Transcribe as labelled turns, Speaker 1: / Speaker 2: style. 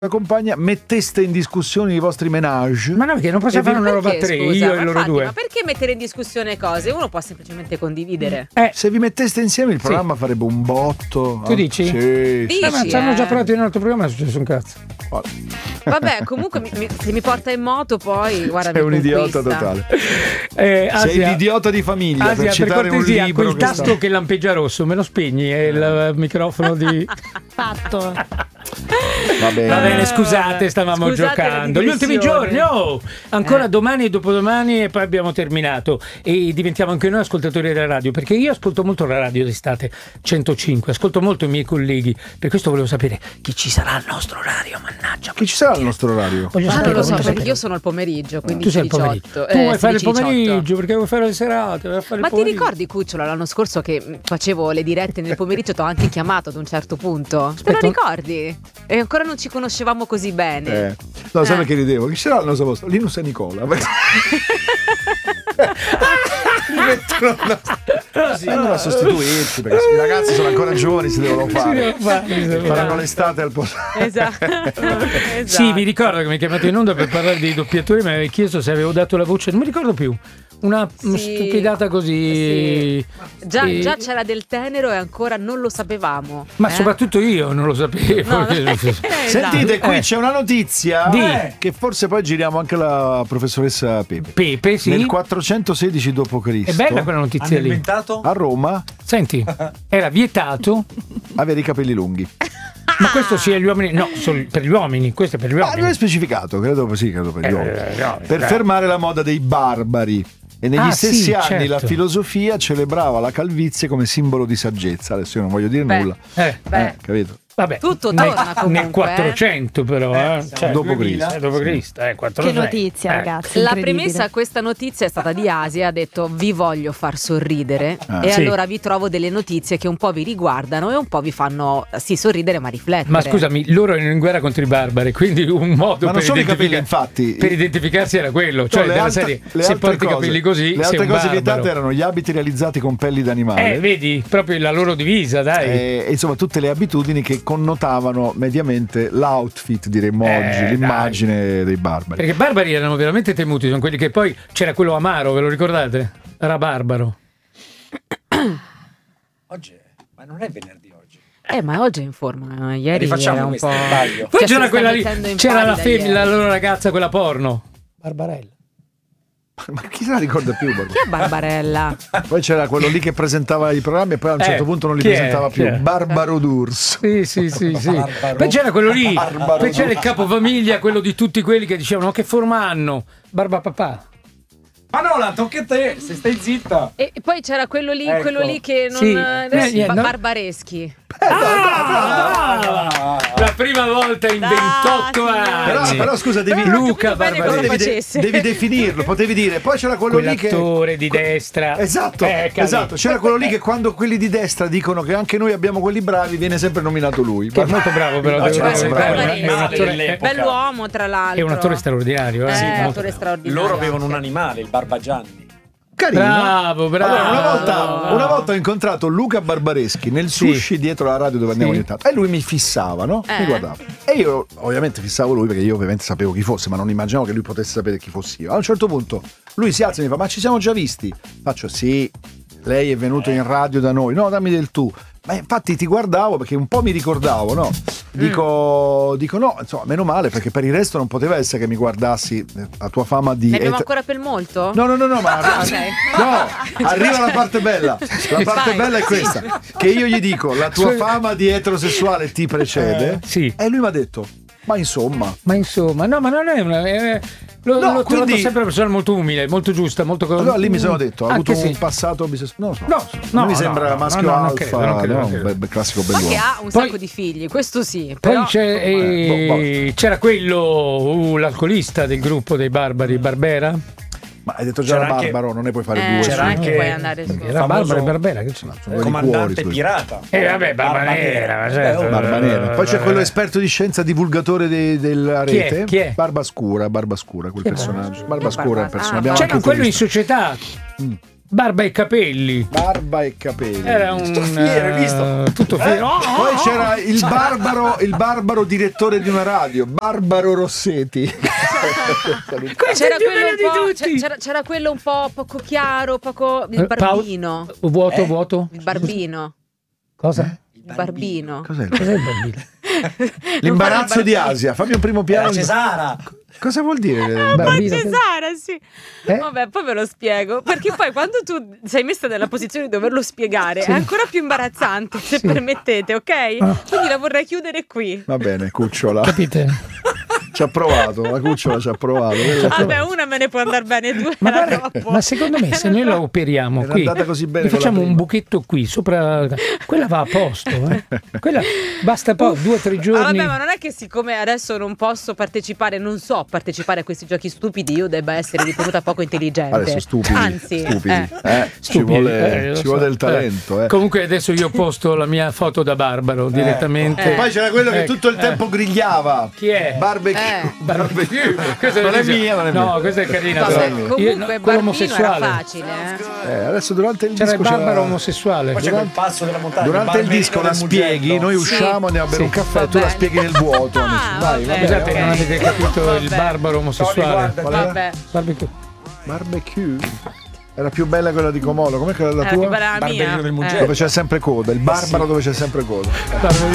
Speaker 1: compagna, metteste in discussione i vostri menage?
Speaker 2: Ma no, perché non possiamo fare una roba a tre,
Speaker 3: scusa,
Speaker 2: io e
Speaker 3: ma
Speaker 2: loro
Speaker 3: infatti,
Speaker 2: due.
Speaker 3: Ma perché mettere in discussione cose? Uno può semplicemente condividere.
Speaker 1: Se vi metteste insieme il programma farebbe un botto.
Speaker 2: Tu dici?
Speaker 1: Sì.
Speaker 3: Dici,
Speaker 2: Ma ci hanno già provato in un altro programma, è successo un cazzo.
Speaker 3: Vabbè, comunque se mi porta in moto poi guarda.
Speaker 1: Sei un idiota totale.
Speaker 2: Asia,
Speaker 1: sei l'idiota di famiglia.
Speaker 2: Asia,
Speaker 1: per citare
Speaker 2: per cortesia,
Speaker 1: un libro
Speaker 2: quel tasto che lampeggia rosso, me lo spegni? È il microfono di...
Speaker 4: Fatto.
Speaker 1: Va
Speaker 2: bene, scusate, stavamo giocando. Gli ultimi giorni, ancora domani e dopodomani e poi abbiamo terminato. E diventiamo anche noi ascoltatori della radio, perché io ascolto molto la radio d'estate 105, ascolto molto i miei colleghi. Per questo volevo sapere chi ci sarà al nostro orario, mannaggia.
Speaker 1: Chi ci sarà al nostro orario?
Speaker 3: Non lo so, perché io sono al pomeriggio, quindi
Speaker 2: tu sei il pomeriggio. Tu vuoi fare il pomeriggio perché vuoi fare le serate,
Speaker 3: Ma ti ricordi, Cucciola, l'anno scorso che facevo le dirette nel pomeriggio? Ti ho anche chiamato ad un certo punto. Te lo ricordi? E ancora non ci conoscevamo così bene.
Speaker 1: No, sai perché ridevo? Chi sarà al nostro posto? Linus e Nicola. Vengono a sostituirci perché i ragazzi sono ancora giovani, si devono fare. Faranno l'estate al posto.
Speaker 3: Esatto.
Speaker 2: Sì, mi ricordo che mi hai chiamato in onda per parlare dei doppiatori, mi avevi chiesto se avevo dato la voce, non mi ricordo più. Una stupidata così.
Speaker 3: Già c'era del tenero e ancora non lo sapevamo.
Speaker 2: Ma soprattutto io non lo sapevo.
Speaker 3: No,
Speaker 1: Sentite, qui c'è una notizia che forse poi giriamo anche la professoressa Pepe.
Speaker 2: Sì.
Speaker 1: Nel 416 d.C.
Speaker 2: È bella quella notizia lì.
Speaker 5: Inventato?
Speaker 1: A Roma.
Speaker 2: Senti, era vietato
Speaker 1: avere i capelli lunghi.
Speaker 2: Ma questo sia gli uomini? No, solo per gli uomini, questo è per gli uomini.
Speaker 1: Non è specificato, credo per gli uomini. Per fermare la moda dei barbari. E negli stessi anni la filosofia celebrava la calvizie come simbolo di saggezza. Adesso io non voglio dire nulla. Capito?
Speaker 2: Vabbè,
Speaker 3: tutto torna comunque.
Speaker 2: Nel 400 però,
Speaker 1: dopo Cristo.
Speaker 2: Dopo Cristo, 400.
Speaker 4: Che notizia, ragazzi.
Speaker 3: La premessa a questa notizia è stata di Asia, ha detto vi voglio far sorridere e allora vi trovo delle notizie che un po' vi riguardano e un po' vi fanno sorridere ma riflettere.
Speaker 2: Ma scusami, loro erano in guerra contro i barbari, quindi un modo
Speaker 1: ma non sono i capelli, infatti,
Speaker 2: per identificarsi era quello, cioè della serie, se porti i capelli così
Speaker 1: le altre cose vietate erano gli abiti realizzati con pelli d'animale.
Speaker 2: Vedi, proprio la loro divisa, dai.
Speaker 1: E insomma tutte le abitudini che connotavano mediamente l'outfit, diremmo oggi, l'immagine dei barbari.
Speaker 2: Perché i barbari erano veramente temuti, sono quelli che poi c'era quello amaro, ve lo ricordate? Era barbaro.
Speaker 5: Oggi, ma non è venerdì oggi.
Speaker 3: Ma oggi è in forma, ieri era un po'.
Speaker 2: Poi c'era quella lì, c'era la femmina, la loro ragazza, quella porno. Barbarella.
Speaker 1: Ma chi se la ricorda più?
Speaker 3: Chi è Barbarella?
Speaker 1: Poi c'era quello lì che presentava i programmi e poi a un certo punto non li presentava più. Barbaro D'Urso.
Speaker 2: Sì. Poi c'era quello lì, poi c'era il capofamiglia, quello di tutti quelli che dicevano che forma hanno? Barbapapà.
Speaker 5: Ma no, la tocca a te, se stai zitta.
Speaker 3: E poi c'era quello lì, che non. Barbareschi.
Speaker 2: La prima volta in 28 anni.
Speaker 1: Però scusa,
Speaker 2: Luca Barbareschi.
Speaker 1: Devi definirlo, potevi dire. Poi c'era quello lì che
Speaker 2: l'attore di destra.
Speaker 1: Esatto. C'era quello lì che quando quelli di destra dicono che anche noi abbiamo quelli bravi, viene sempre nominato lui.
Speaker 2: Che è molto bravo, però.
Speaker 3: Bell'uomo, tra l'altro.
Speaker 2: È un attore straordinario.
Speaker 3: Un attore straordinario.
Speaker 5: Loro avevano un animale, il Barbagianni.
Speaker 1: Carino.
Speaker 2: Bravo.
Speaker 1: Allora, una volta ho incontrato Luca Barbareschi nel sushi dietro la radio dove andiamo ogni tanto e lui mi fissava, no? Mi guardava. E io ovviamente fissavo lui perché io ovviamente sapevo chi fosse, ma non immaginavo che lui potesse sapere chi fossi io. A un certo punto lui si alza e mi fa: ma ci siamo già visti? Faccio: sì, lei è venuto in radio da noi. No, dammi del tu. Ma infatti ti guardavo perché un po' mi ricordavo, no? Dico no, insomma, meno male, perché per il resto non poteva essere che mi guardassi la tua fama di.
Speaker 3: Ne abbiamo ancora per molto?
Speaker 1: No, ma arriva la parte bella. La parte bella è questa: che io gli dico la tua fama di eterosessuale ti precede. E lui mi ha detto: ma insomma,
Speaker 2: no, ma non è una. L'ho trovato sempre una persona molto umile, molto giusta, molto.
Speaker 1: Allora lì mi sono detto: ha avuto un passato bisessuale. Non mi sembra maschio alfa, classico bell'uomo.
Speaker 3: Ma che ha un sacco di figli, questo sì.
Speaker 2: Poi c'era quello, l'alcolista del gruppo dei barbari, Barbera.
Speaker 1: Ma hai detto già la Barbaro, non ne puoi fare due.
Speaker 5: C'era anche
Speaker 3: puoi andare
Speaker 2: era Barbara e Barbera, che c'è?
Speaker 5: Comandante pirata.
Speaker 2: Vabbè, Barba Nera.
Speaker 1: Poi c'è quello esperto di scienza, divulgatore della rete.
Speaker 2: Chi è?
Speaker 1: Barbascura, quel personaggio. Barbascura è il personaggio.
Speaker 2: C'era quello in società. Barba e capelli.
Speaker 1: Barba e capelli.
Speaker 2: Era un
Speaker 5: tutto fiero, hai visto?
Speaker 2: Tutto fiero.
Speaker 1: Poi c'era il barbaro direttore di una radio, Barbaro Rossetti.
Speaker 3: C'era quello un po' poco chiaro, poco il barbino.
Speaker 2: Vuoto?
Speaker 3: Il barbino.
Speaker 2: Cosa?
Speaker 3: Il barbino.
Speaker 1: Cos'è il
Speaker 2: barbino?
Speaker 1: L'imbarazzo di Asia. Fammi un primo piano.
Speaker 5: Cesara.
Speaker 1: Cosa vuol dire?
Speaker 3: Poi Cesara, sì. Vabbè, poi ve lo spiego. Perché poi quando tu sei messa nella posizione di doverlo spiegare è ancora più imbarazzante, se permettete, ok? Quindi la vorrei chiudere qui.
Speaker 1: Va bene, cucciola.
Speaker 2: Capite?
Speaker 1: Ci ha provato, la cucciola ci ha provato.
Speaker 3: Vabbè, una me ne può andare bene, due
Speaker 2: ma secondo me se noi la operiamo qui,
Speaker 1: così bene
Speaker 2: facciamo un buchetto qui sopra, quella va a posto, quella basta poi 2 o 3 giorni.
Speaker 3: Vabbè, ma non è che siccome adesso non posso partecipare, non so partecipare a questi giochi stupidi, io debba essere ritenuta poco intelligente.
Speaker 1: Adesso stupidi.
Speaker 3: Anzi,
Speaker 1: ci vuole del talento.
Speaker 2: Comunque adesso io posto la mia foto da Barbaro direttamente.
Speaker 1: E poi c'era quello che tutto il tempo grigliava.
Speaker 2: Chi è?
Speaker 1: Barbecue.
Speaker 2: Questa
Speaker 1: non è mia.
Speaker 2: No, questa è carina.
Speaker 3: Comunque Barbino era facile.
Speaker 1: Adesso durante il
Speaker 2: c'era
Speaker 1: disco
Speaker 2: il barbaro omosessuale.
Speaker 5: Poi c'è quel passo della montagna.
Speaker 1: Durante il disco la spieghi, noi usciamo, andiamo a bere un caffè, tu la spieghi nel vuoto. Vai,
Speaker 2: scusate, non avete capito il barbaro omosessuale.
Speaker 3: Vabbè.
Speaker 1: Barbecue. Era più bella quella di Comolo. Com'è quella la tua?
Speaker 3: Più bella la mia.
Speaker 5: Del Mugello.
Speaker 1: Dove c'è sempre coda. Il barbaro dove c'è sempre coda.